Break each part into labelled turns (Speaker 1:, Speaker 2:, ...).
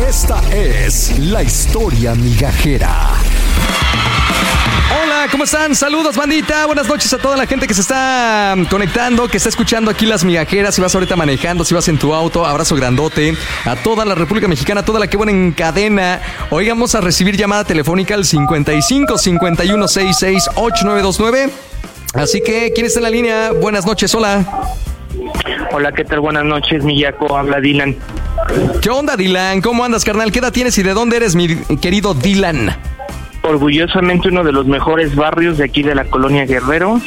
Speaker 1: Esta es la historia migajera.
Speaker 2: Hola, ¿cómo están? Saludos, bandita. Buenas noches a toda la gente que se está conectando, que está escuchando aquí Las Migajeras. Si vas ahorita manejando, si vas en tu auto, abrazo grandote a toda la República Mexicana, a toda la que van en cadena. Hoy vamos a recibir llamada telefónica al 55 51 66 8929. Así que, ¿quién está en la línea? Buenas noches, hola.
Speaker 3: Hola, ¿qué tal? Buenas noches, Millaco. Habla Dylan.
Speaker 2: ¿Qué onda, Dylan? ¿Cómo andas, carnal? ¿Qué edad tienes y de dónde eres, mi querido Dylan?
Speaker 3: Orgullosamente uno de los mejores barrios de aquí de la colonia Guerrero.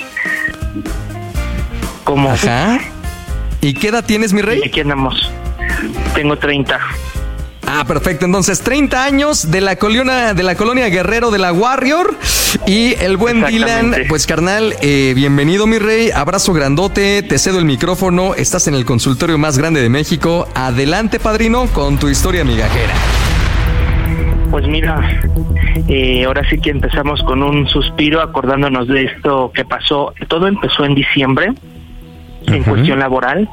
Speaker 2: Ajá. ¿Y qué edad tienes, mi rey?
Speaker 3: Aquí andamos. Tengo 30.
Speaker 2: Ah, perfecto. Entonces, 30 años de la colonia Guerrero de la Warrior. Y el buen Dylan, pues carnal, bienvenido, mi rey. Abrazo grandote, te cedo el micrófono. Estás en el consultorio más grande de México. Adelante, padrino, con tu historia migajera.
Speaker 3: Pues mira, ahora sí que empezamos con un suspiro acordándonos de esto que pasó. Todo empezó en diciembre, en cuestión laboral.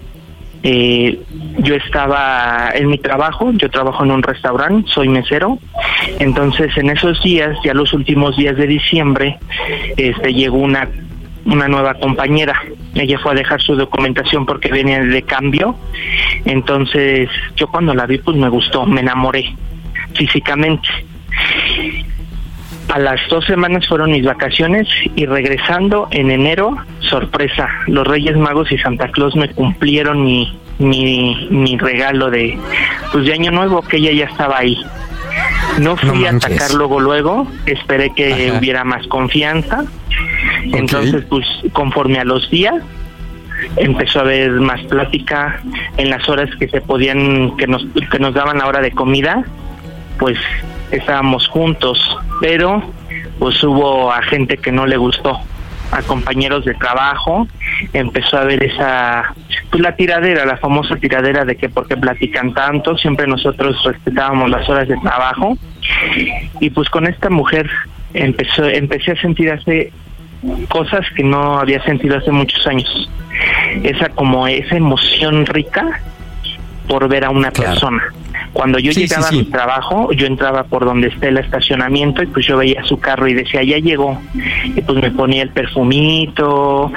Speaker 3: Yo estaba en mi trabajo, yo trabajo en un restaurante, soy mesero. Entonces en esos días, ya los últimos días de diciembre, llegó una nueva compañera. Ella fue a dejar su documentación porque venía de cambio. Entonces yo cuando la vi, pues me gustó, me enamoré físicamente. A las 2 semanas fueron mis vacaciones y regresando en enero, sorpresa, los Reyes Magos y Santa Claus me cumplieron mi regalo de Año Nuevo, que ella ya estaba ahí. No fui a atacar luego, esperé que hubiera más confianza. Entonces, pues conforme a los días, empezó a haber más plática en las horas que se podían, que nos daban la hora de comida, pues estábamos juntos, pero pues hubo a gente que no le gustó, a compañeros de trabajo. Empezó a haber la tiradera, la famosa tiradera de que por qué platican tanto. Siempre nosotros respetábamos las horas de trabajo, y pues con esta mujer empecé a sentir cosas que no había sentido hace muchos años, esa emoción rica por ver a una persona. Cuando yo llegaba a mi trabajo, yo entraba por donde está el estacionamiento y pues yo veía su carro y decía, ya llegó. Y pues me ponía el perfumito,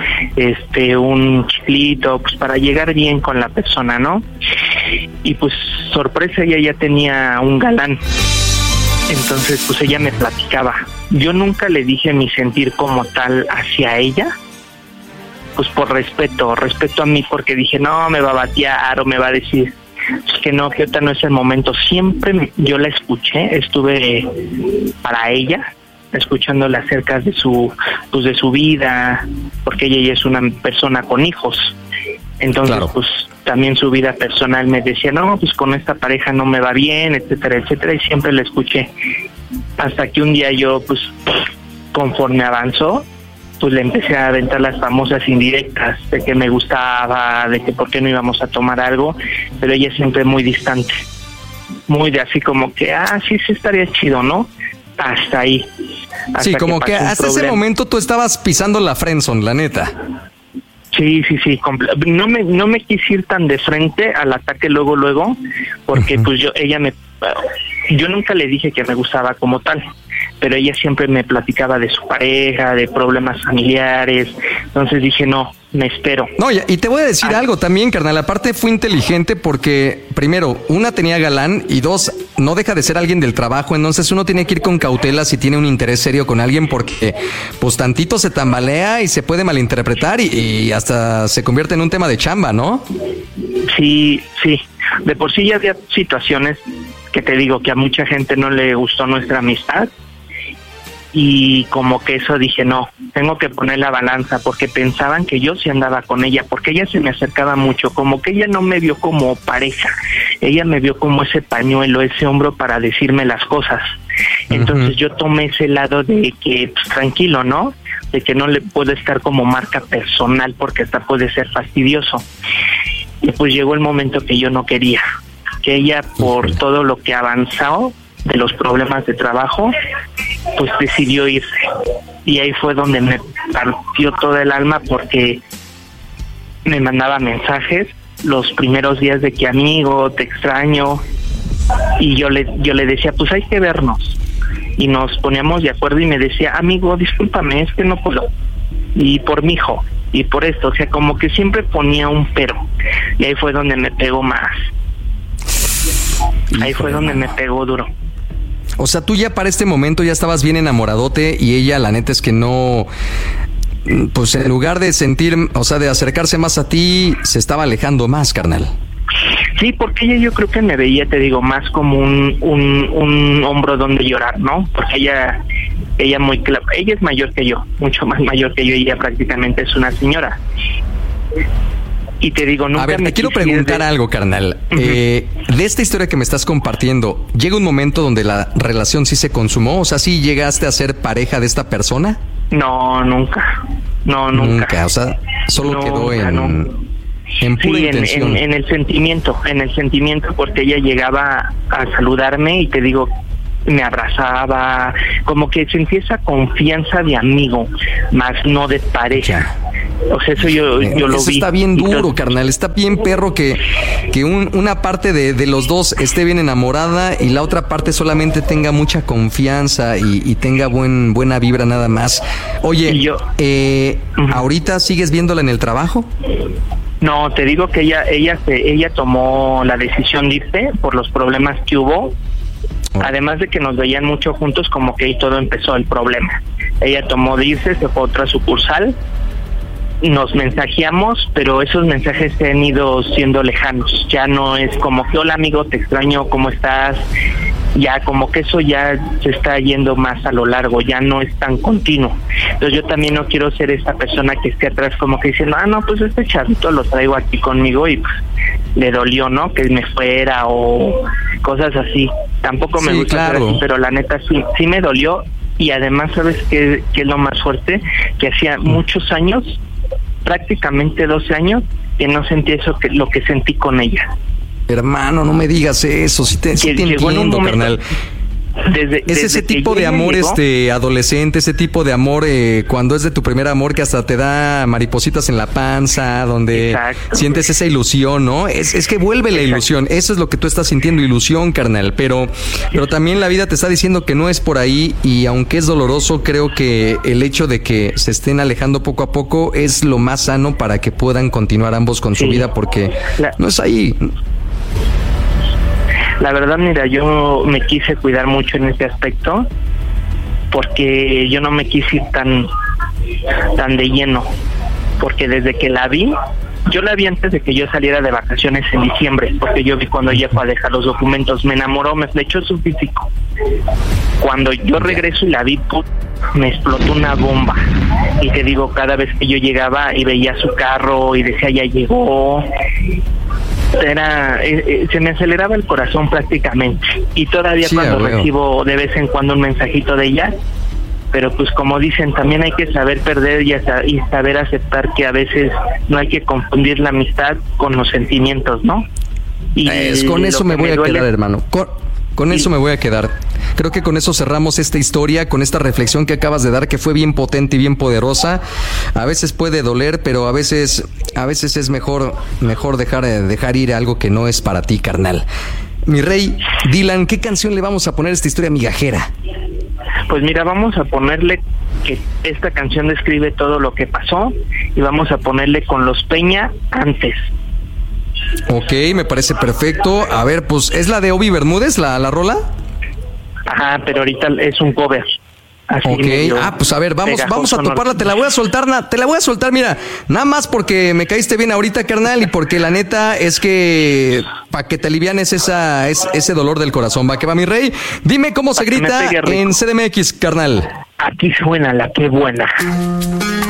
Speaker 3: un chiclito, pues para llegar bien con la persona, ¿no? Y pues sorpresa, ella ya tenía un galán. Entonces pues ella me platicaba. Yo nunca le dije mi sentir como tal hacia ella, pues por respeto a mí, porque dije, no, me va a batear o me va a decir que no, que ahorita no es el momento. Siempre yo la escuché, estuve para ella, escuchándola acerca de su vida, porque ella ya es una persona con hijos. Entonces, pues también su vida personal me decía, no, pues con esta pareja no me va bien, etcétera, etcétera, y siempre la escuché. Hasta que un día yo, pues, conforme avanzó, pues le empecé a aventar las famosas indirectas de que me gustaba, de que por qué no íbamos a tomar algo, pero ella siempre muy distante, muy de así como que, sí estaría chido, ¿no? Hasta ahí.
Speaker 2: Sí, como que hasta ese momento tú estabas pisando la friendzone, la neta.
Speaker 3: Sí. No me quise ir tan de frente al ataque luego, porque pues yo nunca le dije que me gustaba como tal, pero ella siempre me platicaba de su pareja, de problemas familiares. Entonces dije, no, me espero.
Speaker 2: No, y te voy a decir algo también, carnal. Aparte fue inteligente porque, primero, una tenía galán y dos, no deja de ser alguien del trabajo. Entonces uno tiene que ir con cautela si tiene un interés serio con alguien, porque pues tantito se tambalea y se puede malinterpretar y hasta se convierte en un tema de chamba, ¿no?
Speaker 3: Sí. De por sí ya había situaciones que te digo que a mucha gente no le gustó nuestra amistad. Y como que eso dije, no, tengo que poner la balanza, porque pensaban que yo sí andaba con ella, porque ella se me acercaba mucho, como que ella no me vio como pareja, ella me vio como ese pañuelo, ese hombro para decirme las cosas. Entonces yo tomé ese lado de que, pues, tranquilo, ¿no? De que no le puedo estar como marca personal, porque hasta puede ser fastidioso. Y pues llegó el momento que yo no quería, que ella, por todo lo que avanzó de los problemas de trabajo, pues decidió irse. Y ahí fue donde me partió toda el alma, porque me mandaba mensajes los primeros días de que amigo, te extraño, Y yo le decía, pues hay que vernos. Y nos poníamos de acuerdo y me decía, amigo, discúlpame, es que no puedo. Y por mi hijo, y por esto, o sea, como que siempre ponía un pero. Y ahí fue donde me pegó más. Ahí fue donde me pegó duro.
Speaker 2: O sea, tú ya para este momento ya estabas bien enamoradote y ella, la neta es que no, pues en lugar de sentir, o sea, de acercarse más a ti, se estaba alejando más, carnal.
Speaker 3: Sí, porque ella yo creo que me veía, te digo, más como un hombro donde llorar, ¿no? Porque ella es mayor que yo, mucho más mayor que yo, y ella prácticamente es una señora. Y te digo, nunca.
Speaker 2: A ver, te quiero preguntar algo, carnal. Uh-huh. De esta historia que me estás compartiendo, ¿llega un momento donde la relación sí se consumó? O sea, ¿sí llegaste a ser pareja de esta persona?
Speaker 3: No, nunca. No, nunca.
Speaker 2: Nunca, o sea, solo nunca, quedó en pura intención.
Speaker 3: En el sentimiento, porque ella llegaba a saludarme y te digo, me abrazaba, como que sentí esa confianza de amigo, más no de pareja. O sea, eso yo lo vi.
Speaker 2: Eso está bien duro, carnal. Está bien perro que una parte de los dos esté bien enamorada y la otra parte solamente tenga mucha confianza y tenga buena vibra nada más. Oye, ¿ahorita sigues viéndola en el trabajo?
Speaker 3: No, te digo que ella tomó la decisión de irse por los problemas que hubo. Además de que nos veían mucho juntos, como que ahí todo empezó el problema. Ella tomó de irse, se fue a otra sucursal. Nos mensajeamos, pero esos mensajes se han ido siendo lejanos. Ya no es como que, hola amigo, te extraño, ¿cómo estás? Ya como que eso ya se está yendo más a lo largo, ya no es tan continuo. Entonces yo también no quiero ser esa persona que esté atrás como que diciendo, no, pues este chavito lo traigo aquí conmigo y pues le dolió, ¿no? Que me fuera o cosas así. Tampoco me gusta ser así, pero la neta sí me dolió. Y además, ¿sabes qué es lo más fuerte? Que hacía muchos años, prácticamente 12 años, que no sentí eso lo que sentí con ella.
Speaker 2: Hermano, no me digas eso, sí te entiendo, carnal. Es ese tipo de amor adolescente, ese tipo de amor cuando es de tu primer amor que hasta te da maripositas en la panza, donde sientes esa ilusión, ¿no? Es que vuelve la ilusión, eso es lo que tú estás sintiendo, ilusión, carnal, pero también la vida te está diciendo que no es por ahí, y aunque es doloroso, creo que el hecho de que se estén alejando poco a poco es lo más sano para que puedan continuar ambos con su vida, porque no es ahí.
Speaker 3: La verdad, mira, yo me quise cuidar mucho en ese aspecto, porque yo no me quise ir tan de lleno, porque desde que yo la vi antes de que yo saliera de vacaciones en diciembre, porque yo vi cuando ella fue a dejar los documentos, me enamoró, me flechó su físico. Cuando yo regreso y la vi, me explotó una bomba. Y te digo, cada vez que yo llegaba y veía su carro y decía, ya llegó, se me aceleraba el corazón prácticamente. Y todavía cuando recibo de vez en cuando un mensajito de ella, pero pues como dicen, también hay que saber perder y saber aceptar que a veces no hay que confundir la amistad con los sentimientos, ¿no? Y
Speaker 2: con eso me voy a quedar, hermano. Con eso me voy a quedar. Creo que con eso cerramos esta historia, con esta reflexión que acabas de dar, que fue bien potente y bien poderosa. A veces puede doler, pero a veces es mejor dejar ir algo que no es para ti, carnal. Mi rey, Dylan, ¿qué canción le vamos a poner a esta historia migajera?
Speaker 3: Pues mira, vamos a ponerle que esta canción describe todo lo que pasó, y vamos a ponerle Con los Peña, Antes.
Speaker 2: Ok, me parece perfecto. A ver, pues, ¿es la de Obi Bermúdez, la rola?
Speaker 3: Ajá, pero ahorita es un cover. Así
Speaker 2: ok, pues a ver, vamos a toparla, te la voy a soltar, mira, nada más porque me caíste bien ahorita, carnal, y porque la neta es que para que te alivianes ese dolor del corazón. Va que va, mi rey. Dime cómo se grita en CDMX, carnal.
Speaker 3: Aquí suena la que buena.